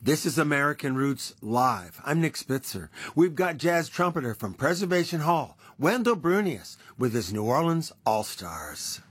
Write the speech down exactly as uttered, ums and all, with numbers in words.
This is American Roots Live. I'm Nick Spitzer. We've got jazz trumpeter from Preservation Hall, Wendell Brunious, with his New Orleans All-Stars.